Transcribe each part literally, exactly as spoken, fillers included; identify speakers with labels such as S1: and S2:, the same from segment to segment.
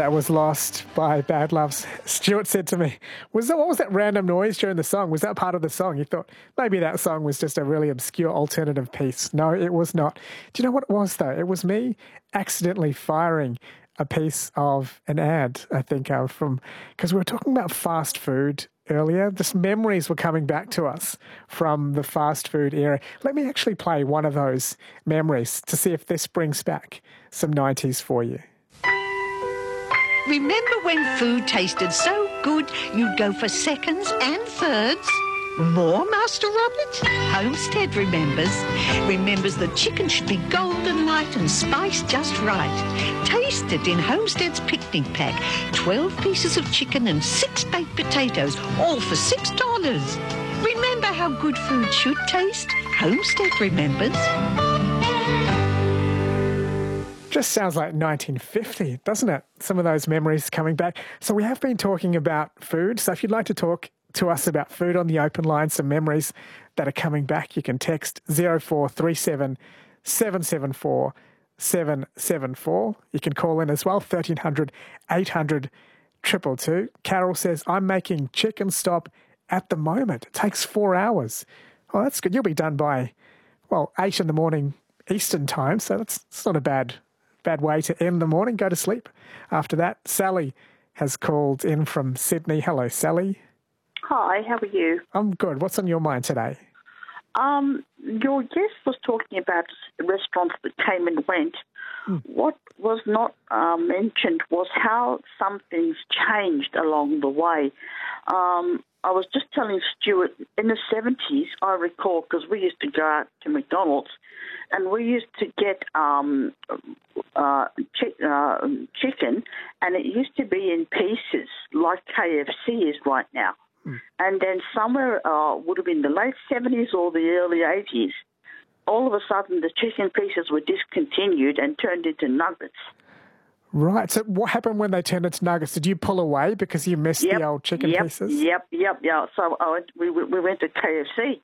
S1: That was Lost by Bad Loves. Stuart said to me, was that, what was that random noise during the song? Was that part of the song? You thought maybe that song was just a really obscure alternative piece. No, it was not. Do you know what it was, though? It was me accidentally firing a piece of an ad, I think, uh, from, because we were talking about fast food earlier. Just memories were coming back to us from the fast food era. Let me actually play one of those memories to see if this brings back some nineties for you.
S2: Remember when food tasted so good you'd go for seconds and thirds? More, Master Robert? Homestead remembers. Remembers the chicken should be golden light and spiced just right. Taste it in Homestead's picnic pack. Twelve pieces of chicken and six baked potatoes, all for six dollars. Remember how good food should taste? Homestead remembers.
S1: Just sounds like nineteen fifty, doesn't it? Some of those memories coming back. So we have been talking about food. So if you'd like to talk to us about food on the open line, some memories that are coming back, you can text zero four three seven, seven seven four, seven seven four. You can call in as well, thirteen hundred, eight hundred, two two two. Carol says, I'm making chicken stop at the moment. It takes four hours. Oh, that's good. You'll be done by, well, eight in the morning Eastern time, so that's, that's not a bad Bad way to end the morning. Go to sleep after that. Sally has called in from Sydney. Hello, Sally.
S3: Hi, how are you?
S1: I'm good. What's on your mind today?
S3: Um, your guest was talking about restaurants that came and went. Hmm. What was not uh, mentioned was how some things changed along the way. Um, I was just telling Stuart, in the seventies, I recall, because we used to go out to McDonald's, and we used to get um, uh, chi- uh, chicken, and it used to be in pieces, like K F C is right now. Hmm. And then somewhere, uh, would have been the late seventies or the early eighties, all of a sudden the chicken pieces were discontinued and turned into nuggets.
S1: Right. So what happened when they turned into nuggets? Did you pull away because you missed
S3: yep,
S1: the old chicken
S3: yep,
S1: pieces?
S3: Yep, yep, yeah. So I went, we we went to K F C.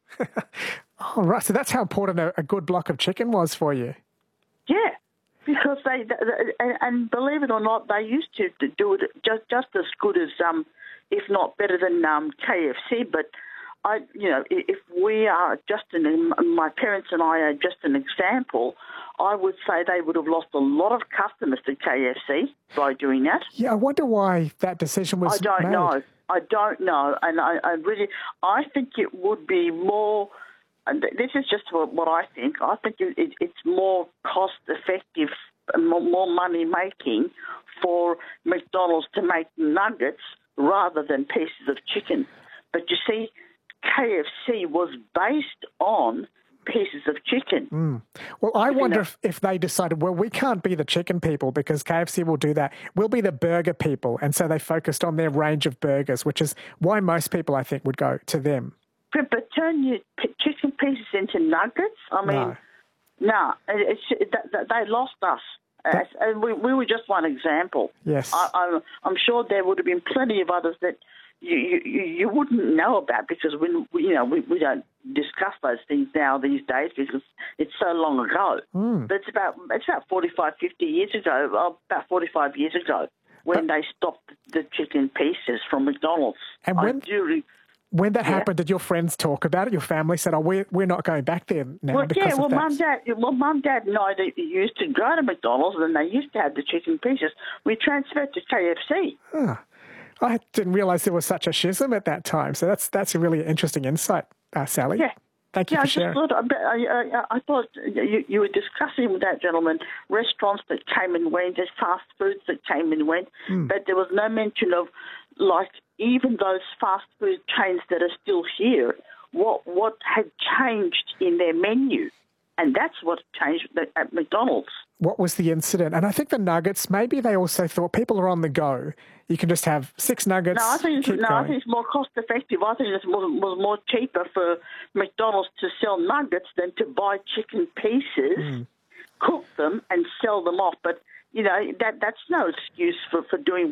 S1: Oh, right. So that's how important a, a good block of chicken was for you.
S3: Yeah, because they, they and believe it or not, they used to do it just just as good as um, if not better than um K F C. But I, you know, if we are just an, my parents and I are just an example, I would say they would have lost a lot of customers to K F C by doing that.
S1: Yeah, I wonder why that decision was
S3: made. I don't
S1: made.
S3: know. I don't know. And I, I really, I think it would be more, and this is just what I think, I think it, it, it's more cost-effective, more, more money-making for McDonald's to make nuggets rather than pieces of chicken. But you see, K F C was based on pieces of chicken.
S1: Mm. Well, I wonder if, if they decided, well, we can't be the chicken people because K F C will do that. We'll be the burger people. And so they focused on their range of burgers, which is why most people, I think, would go to them.
S3: But, but turn your p- chicken pieces into nuggets? I mean, no, no it's, it, they lost us. That, and we, we were just one example.
S1: Yes.
S3: I, I'm, I'm sure there would have been plenty of others that You, you you wouldn't know about because we, we you know we, we don't discuss those things now these days because it's so long ago. Mm. But it's about it's about forty-five, fifty years ago, oh, about forty-five years ago when but, they stopped the chicken pieces from McDonald's.
S1: And when, do, when that yeah. happened, did your friends talk about it? Your family said, "Oh, we're we're not going back there now."
S3: Well,
S1: because
S3: yeah.
S1: of
S3: Well,
S1: that.
S3: mum, dad, well, mum, dad, and I they used to go to McDonald's and they used to have the chicken pieces. We transferred to K F C.
S1: Huh. I didn't realise there was such a schism at that time. So that's that's a really interesting insight, uh, Sally.
S3: Yeah.
S1: Thank you
S3: yeah,
S1: for
S3: I
S1: sharing.
S3: Just thought, I, I, I thought you, you were discussing with that gentleman restaurants that came and went, there's fast foods that came and went, mm. but there was no mention of, like, even those fast food chains that are still here, what what had changed in their menu. And that's what changed at McDonald's.
S1: What was the incident? And I think the nuggets, maybe they also thought people are on the go. You can just have six nuggets.
S3: No, I think it's,
S1: keep
S3: no,
S1: going.
S3: I think it's more cost effective. I think it was, was more cheaper for McDonald's to sell nuggets than to buy chicken pieces, mm. cook them, and sell them off. But, you know, that that's no excuse for, for doing